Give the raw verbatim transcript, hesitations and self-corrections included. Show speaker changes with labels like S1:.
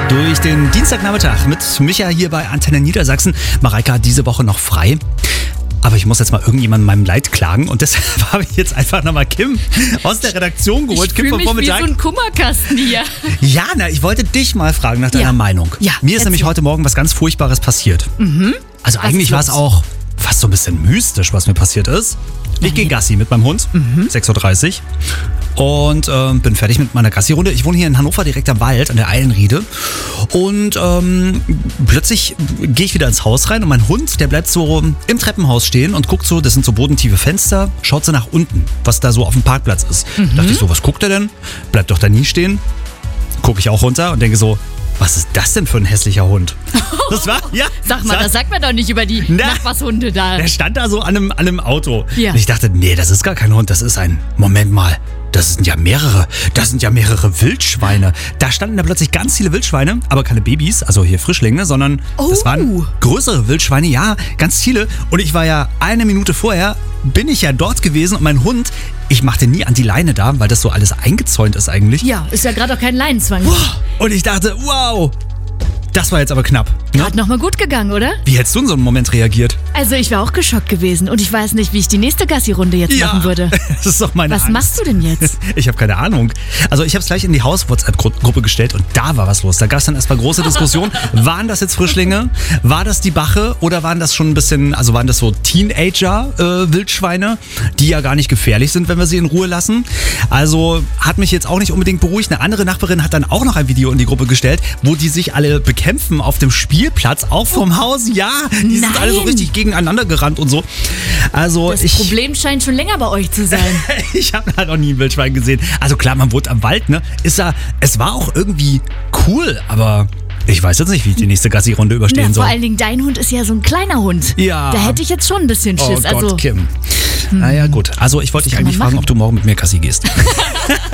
S1: durch den Dienstagnachmittag mit Micha hier bei Antenne Niedersachsen. Mareike hat diese Woche noch frei. Aber ich muss jetzt mal irgendjemandem meinem Leid klagen und deshalb habe ich jetzt einfach nochmal Kim aus der Redaktion geholt.
S2: Ich
S1: Kim
S2: fühle
S1: vom
S2: mich
S1: Vormittag.
S2: wie so ein Kummerkasten hier.
S1: Ja, na, ich wollte dich mal fragen nach deiner
S2: Ja.
S1: Meinung.
S2: Ja,
S1: Mir ist
S2: erzähl.
S1: nämlich heute Morgen was ganz Furchtbares passiert. Mhm. Also
S2: Was
S1: eigentlich
S2: ist
S1: war es
S2: los?
S1: auch fast so ein bisschen mystisch, was mir passiert ist. Ich gehe Gassi mit meinem Hund, sechs Uhr dreißig. Und ähm, bin fertig mit meiner Gassi-Runde. Ich wohne hier in Hannover direkt am Wald, an der Eilenriede. Und ähm, plötzlich gehe ich wieder ins Haus rein und mein Hund, der bleibt so im Treppenhaus stehen und guckt so, das sind so bodentiefe Fenster, schaut so nach unten, was da so auf dem Parkplatz ist. Da dachte ich so, was guckt er denn? Bleibt doch da nie stehen. Gucke ich auch runter und denke so, was ist das denn für ein hässlicher Hund? Das war, ja.
S2: Sag mal,
S1: sag-
S2: das sagt man doch nicht über die
S1: Na.
S2: Nachbarshunde da.
S1: Der stand da so an einem, an einem Auto.
S2: Ja.
S1: Und ich dachte, nee, das ist gar kein Hund, das ist ein, Moment mal, das sind ja mehrere, das sind ja mehrere Wildschweine. Da standen da plötzlich ganz viele Wildschweine, aber keine Babys, also hier Frischlinge, sondern das
S2: Oh.
S1: waren größere Wildschweine, ja, ganz viele. Und ich war ja eine Minute vorher, bin ich ja dort gewesen und mein Hund, ich machte nie an die Leine da, weil das so alles eingezäunt ist eigentlich.
S2: Ja, ist ja gerade auch kein Leinenzwang.
S1: Und ich dachte, wow, das war jetzt aber knapp. Ne?
S2: Hat nochmal gut gegangen, oder?
S1: Wie hättest du in so einem Moment reagiert?
S2: Also ich wäre auch geschockt gewesen und ich weiß nicht, wie ich die nächste Gassi-Runde jetzt machen würde.
S1: Das ist doch meine
S2: Was
S1: Angst.
S2: machst du denn jetzt?
S1: Ich habe keine Ahnung. Also ich habe es gleich in die Haus-WhatsApp-Gruppe gestellt und da war was los. Da gab es dann erstmal große Diskussionen. Waren das jetzt Frischlinge? War das die Bache? Oder waren das schon ein bisschen, also waren das so Teenager-Wildschweine, die ja gar nicht gefährlich sind, wenn wir sie in Ruhe lassen? Also hat mich jetzt auch nicht unbedingt beruhigt. Eine andere Nachbarin hat dann auch noch ein Video in die Gruppe gestellt, wo die sich alle bekämpfen auf dem Spielplatz, auch vom Haus. Ja, die sind
S2: Nein.
S1: alle so richtig gegeneinander gerannt und so. Also
S2: Das
S1: ich...
S2: Problem scheint schon länger bei euch zu sein.
S1: Ich habe halt noch nie ein Wildschwein gesehen. Also klar, man wohnt am Wald, ne? Ist da, es war auch irgendwie cool, aber ich weiß jetzt nicht, wie ich die nächste Gassi-Runde überstehen
S2: Na,
S1: soll.
S2: vor allen Dingen, dein Hund ist ja so ein kleiner Hund.
S1: Ja.
S2: Da hätte ich jetzt schon ein bisschen
S1: Oh
S2: Schiss.
S1: Gott,
S2: also,
S1: Kim. Naja, gut. Also ich wollte dich
S2: kann
S1: eigentlich
S2: man
S1: fragen,
S2: machen?
S1: ob du morgen mit mir Gassi gehst.